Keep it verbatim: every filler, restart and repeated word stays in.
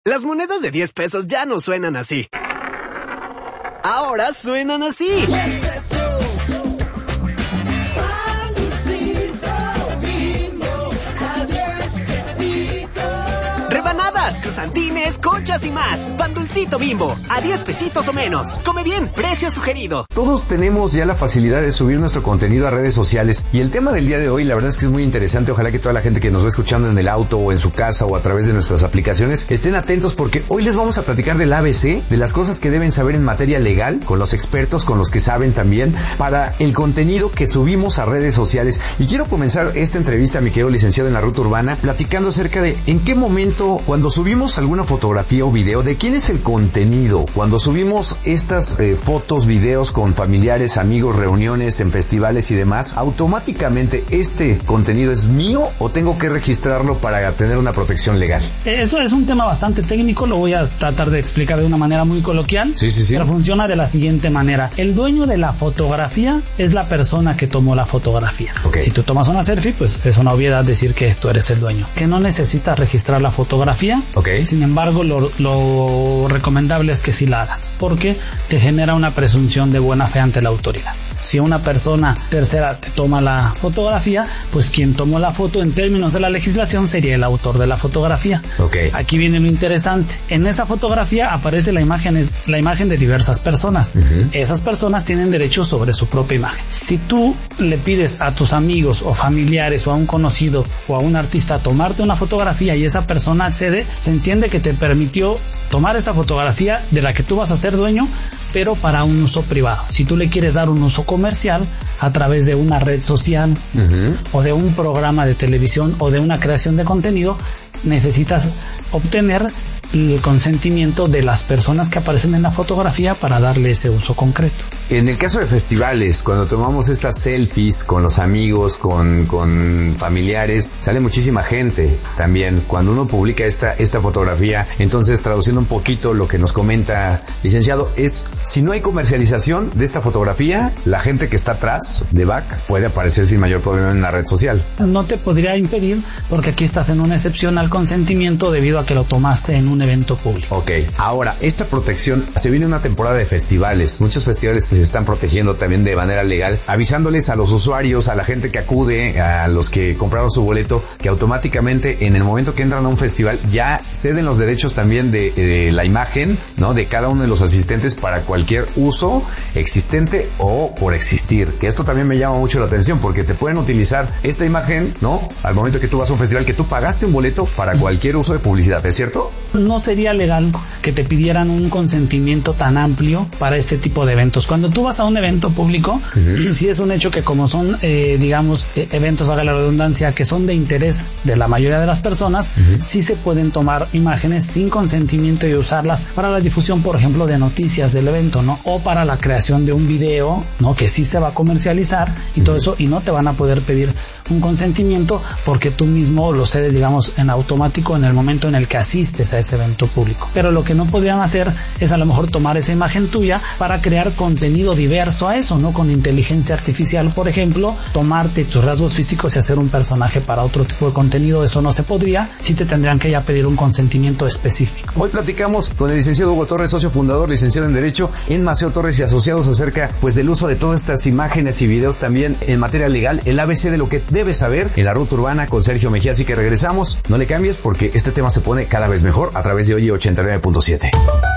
Las monedas de diez pesos ya no suenan así. Ahora suenan así. Rebanadas, cruzantines, conchas y más. Pan Dulcito Bimbo, a diez pesitos o menos. Come bien, precio sugerido. Todos tenemos ya la facilidad de subir nuestro contenido a redes sociales. Y el tema del día de hoy, la verdad es que es muy interesante. Ojalá que toda la gente que nos va escuchando en el auto o en su casa o a través de nuestras aplicaciones estén atentos, porque hoy les vamos a platicar del A B C, de las cosas que deben saber en materia legal, con los expertos, con los que saben también, para el contenido que subimos a redes sociales. Y quiero comenzar esta entrevista, mi querido licenciado en la Ruta Urbana, platicando acerca de en qué momento, cuando subimos alguna fotografía o video, ¿de quién es el contenido? Cuando subimos estas eh, fotos, videos con familiares, amigos, reuniones, en festivales y demás, ¿automáticamente este contenido es mío o tengo que registrarlo para tener una protección legal? Eso es un tema bastante técnico, lo voy a tratar de explicar de una manera muy coloquial. Sí, sí, sí. Pero funciona de la siguiente manera. El dueño de la fotografía es la persona que tomó la fotografía. Okay. Si tú tomas una selfie, pues es una obviedad decir que tú eres el dueño. Que no necesitas registrar la fotografía. Okay. Sin embargo, lo, lo recomendable es que sí la hagas, porque te genera una presunción de buena fe ante la autoridad. Si una persona tercera te toma la fotografía, pues quien tomó la foto en términos de la legislación sería el autor de la fotografía. Okay. Aquí viene lo interesante. En esa fotografía aparece la imagen, la imagen de diversas personas. Uh-huh. Esas personas tienen derechos sobre su propia imagen. Si tú le pides a tus amigos o familiares o a un conocido o a un artista tomarte una fotografía y esa persona accede, se entiende que te permitió tomar esa fotografía de la que tú vas a ser dueño, pero para un uso privado. Si tú le quieres dar un uso comercial a través de una red social, uh-huh, o de un programa de televisión o de una creación de contenido, necesitas obtener el consentimiento de las personas que aparecen en la fotografía para darle ese uso concreto. En el caso de festivales, cuando tomamos estas selfies con los amigos, con, con familiares, sale muchísima gente también. Cuando uno publica esta, esta fotografía, entonces traduciendo un poquito lo que nos comenta licenciado, es si no hay comercialización de esta fotografía, la gente que está atrás de back puede aparecer sin mayor problema en la red social. No te podría impedir, porque aquí estás en una excepción al consentimiento debido a que lo tomaste en un evento público. Ok, ahora, esta protección, se viene una temporada de festivales, muchos festivales se están protegiendo también de manera legal, avisándoles a los usuarios, a la gente que acude, a los que compraron su boleto, que automáticamente en el momento que entran a un festival ya ceden los derechos también de, de la imagen, ¿no?, de cada uno de los asistentes para cualquier uso existente o por existir, que esto también me llama mucho la atención, porque te pueden utilizar esta imagen, ¿no?, al momento que tú vas a un festival, que tú pagaste un boleto para cualquier uso de publicidad, ¿es cierto? No sería legal que te pidieran un consentimiento tan amplio para este tipo de eventos. Cuando tú vas a un evento público, uh-huh, sí es un hecho que como son, eh, digamos, eh, eventos, haga la redundancia, que son de interés de la mayoría de las personas, uh-huh, sí se pueden tomar imágenes sin consentimiento y usarlas para la difusión, por ejemplo, de noticias del evento, ¿no? O para la creación de un video, ¿no?, que sí se va a comercializar y uh-huh, todo eso, y no te van a poder pedir un consentimiento porque tú mismo lo cedes, digamos, en automático en el momento en el que asistes a ese evento público. Pero lo que no podrían hacer es a lo mejor tomar esa imagen tuya para crear contenido diverso a eso, ¿no? Con inteligencia artificial, por ejemplo, tomarte tus rasgos físicos y hacer un personaje para otro tipo de contenido, eso no se podría, sí te tendrían que ya pedir un consentimiento específico. Hoy platicamos con el licenciado Hugo Torres, socio fundador, licenciado en Derecho en Maceo Torres y Asociados, acerca pues del uso de todas estas imágenes y videos también en materia legal, el A B C de lo que debes saber en la Ruta Urbana con Sergio Mejía. Así que regresamos, no le cambies porque este tema se pone cada vez mejor a través de Oye ochenta y nueve punto siete.